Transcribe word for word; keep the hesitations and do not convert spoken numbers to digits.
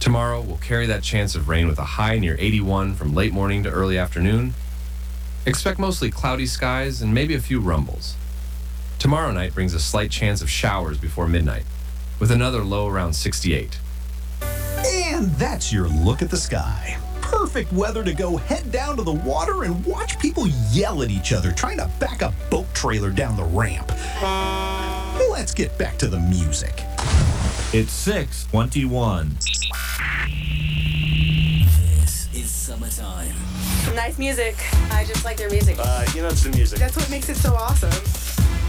Tomorrow, we'll carry that chance of rain with a high near eighty-one from late morning to early afternoon. Expect mostly cloudy skies and maybe a few rumbles. Tomorrow night brings a slight chance of showers before midnight, with another low around sixty-eight. And that's your look at the sky. Perfect weather to go head down to the water and watch people yell at each other trying to back a boat trailer down the ramp. Let's get back to the music. It's six twenty-one. This is summertime. Nice music. I just like their music. Uh, you know, it's the music. That's what makes it so awesome.